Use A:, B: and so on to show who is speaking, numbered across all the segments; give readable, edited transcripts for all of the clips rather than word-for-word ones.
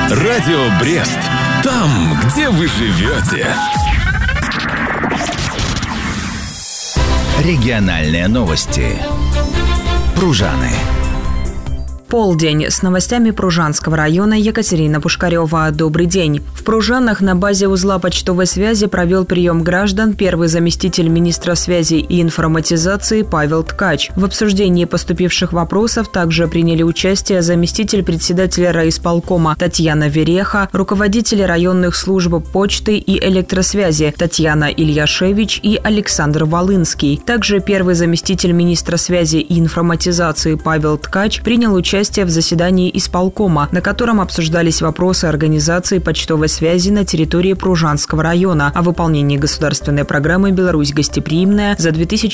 A: Радио Брест. Там, где вы живете.
B: Региональные новости. Пружаны.
C: Полдень. С новостями Пружанского района Екатерина Пушкарева. Добрый день. В Пружанах на базе узла почтовой связи провел прием граждан первый заместитель министра связи и информатизации Павел Ткач. В обсуждении поступивших вопросов также приняли участие заместитель председателя райисполкома Татьяна Вереха, руководители районных служб почты и электросвязи Татьяна Ильяшевич и Александр Волынский. Также первый заместитель министра связи и информатизации Павел Ткач принял участие в заседании исполкома, на котором обсуждались вопросы организации почтовой связи на территории Пружанского района, о выполнении государственной программы «Беларусь гостеприимная» за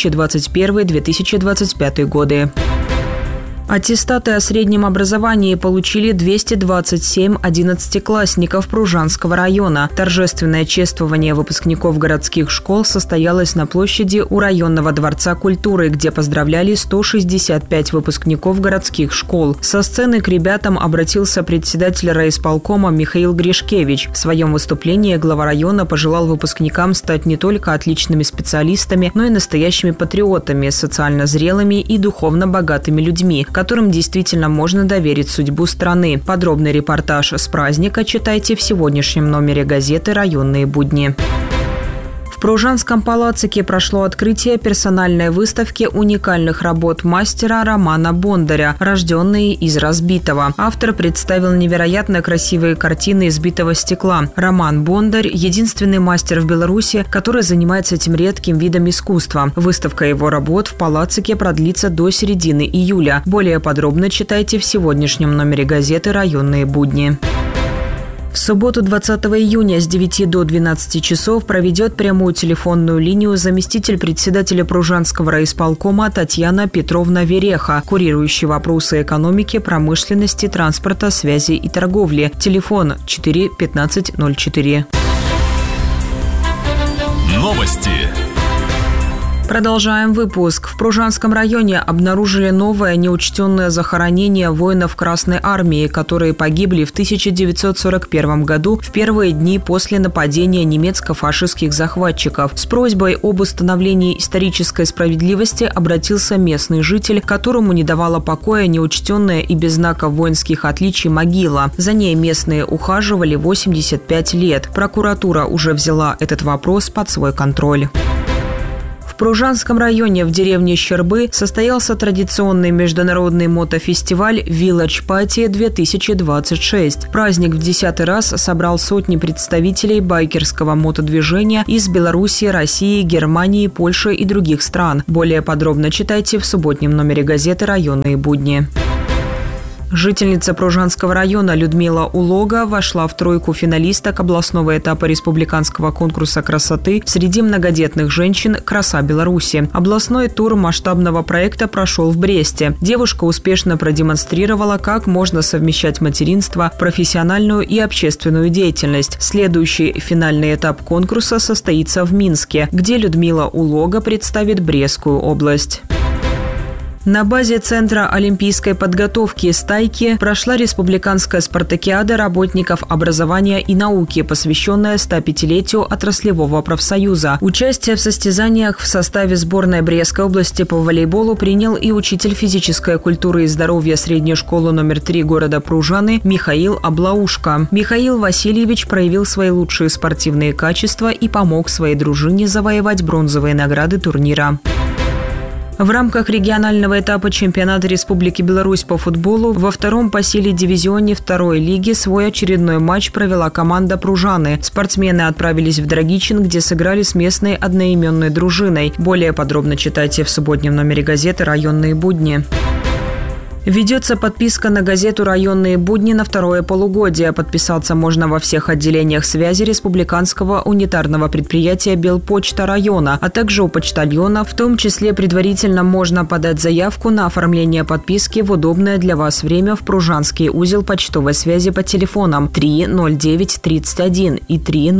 C: 2021-2025 годы. Аттестаты о среднем образовании получили 227 одиннадцатиклассников Пружанского района. Торжественное чествование выпускников городских школ состоялось на площади у районного дворца культуры, где поздравляли 165 выпускников городских школ. Со сцены к ребятам обратился председатель райисполкома Михаил Гришкевич. В своем выступлении глава района пожелал выпускникам стать не только отличными специалистами, но и настоящими патриотами, социально зрелыми и духовно богатыми людьми, которым действительно можно доверить судьбу страны. Подробный репортаж с праздника читайте в сегодняшнем номере газеты «Районные будни». В Пружанском палацике прошло открытие персональной выставки уникальных работ мастера Романа Бондаря «Рожденные из разбитого». Автор представил невероятно красивые картины из битого стекла. Роман Бондарь – единственный мастер в Беларуси, который занимается этим редким видом искусства. Выставка его работ в палацике продлится до середины июля. Более подробно читайте в сегодняшнем номере газеты «Районные будни». В субботу 20 июня с 9 до 12 часов проведет прямую телефонную линию заместитель председателя Пружанского райисполкома Татьяна Петровна Вереха, курирующая вопросы экономики, промышленности, транспорта, связи и торговли. Телефон 4 15 04.
A: Новости.
C: Продолжаем выпуск. В Пружанском районе обнаружили новое неучтенное захоронение воинов Красной Армии, которые погибли в 1941 году в первые дни после нападения немецко-фашистских захватчиков. С просьбой об установлении исторической справедливости обратился местный житель, которому не давала покоя неучтенная и без знаков воинских отличий могила. За ней местные ухаживали 85 лет. Прокуратура уже взяла этот вопрос под свой контроль. В Пружанском районе в деревне Щербы состоялся традиционный международный мотофестиваль «Village Party 2026». Праздник в 10-й раз собрал сотни представителей байкерского мотодвижения из Беларуси, России, Германии, Польши и других стран. Более подробно читайте в субботнем номере газеты «Районные будни». Жительница Пружанского района Людмила Улога вошла в тройку финалисток областного этапа республиканского конкурса красоты среди многодетных женщин «Краса Беларуси». Областной тур масштабного проекта прошел в Бресте. Девушка успешно продемонстрировала, как можно совмещать материнство, профессиональную и общественную деятельность. Следующий финальный этап конкурса состоится в Минске, где Людмила Улога представит Брестскую область. На базе Центра олимпийской подготовки «Стайки» прошла республиканская спартакиада работников образования и науки, посвященная 105-летию отраслевого профсоюза. Участие в состязаниях в составе сборной Брестской области по волейболу принял и учитель физической культуры и здоровья средней школы номер 3 города Пружаны Михаил Аблаушко. Михаил Васильевич проявил свои лучшие спортивные качества и помог своей дружине завоевать бронзовые награды турнира. В рамках регионального этапа чемпионата Республики Беларусь по футболу во втором по силе дивизионе второй лиги свой очередной матч провела команда Пружаны. Спортсмены отправились в Драгичин, где сыграли с местной одноименной дружиной. Более подробно читайте в субботнем номере газеты «Районные будни». Ведется подписка на газету «Районные будни» на второе полугодие. Подписаться можно во всех отделениях связи республиканского унитарного предприятия «Белпочта» района, а также у почтальона. В том числе предварительно можно подать заявку на оформление подписки в удобное для вас время в Пружанский узел почтовой связи по телефонам 30931 и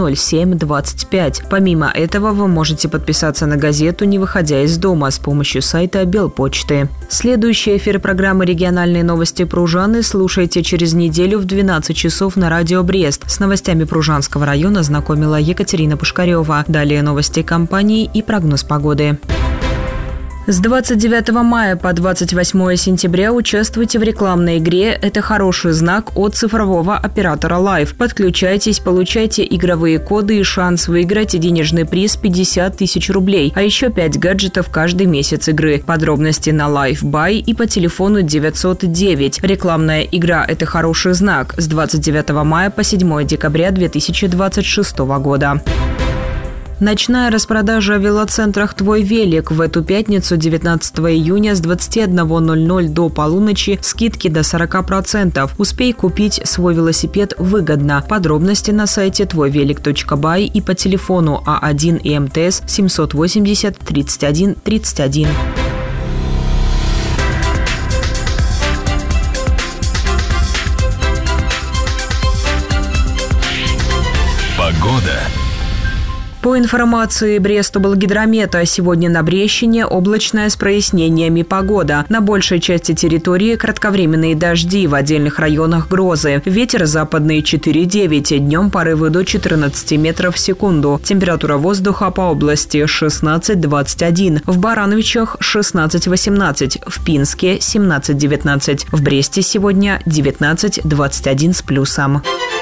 C: 30725. Помимо этого, вы можете подписаться на газету, не выходя из дома, с помощью сайта Белпочты. Следующий эфир программы региональные новости Пружаны слушайте через неделю в 12 часов на радио Брест. С новостями Пружанского района знакомила Екатерина Пушкарева. Далее новости компании и прогноз погоды. С 29 мая по 28 сентября участвуйте в рекламной игре «Это хороший знак» от цифрового оператора Live. Подключайтесь, получайте игровые коды и шанс выиграть денежный приз 50 тысяч рублей, а еще 5 гаджетов каждый месяц игры. Подробности на Live Buy и по телефону 909. Рекламная игра «Это хороший знак» с 29 мая по 7 декабря 2026 года. Ночная распродажа в велоцентрах «Твой велик». В эту пятницу, 19 июня, с 21:00 до полуночи скидки до 40%. Успей купить свой велосипед выгодно. Подробности на сайте твойвелик.бай и по телефону А1 и МТС 780 31 31.
A: Погода.
C: По информации Брест-Облгидромета, сегодня на Брещине облачная с прояснениями погода. На большей части территории кратковременные дожди, в отдельных районах грозы. Ветер западный 4,9, днем порывы до 14 метров в секунду. Температура воздуха по области 16-21, в Барановичах 16-18, в Пинске 17-19, в Бресте сегодня 19-21 с плюсом.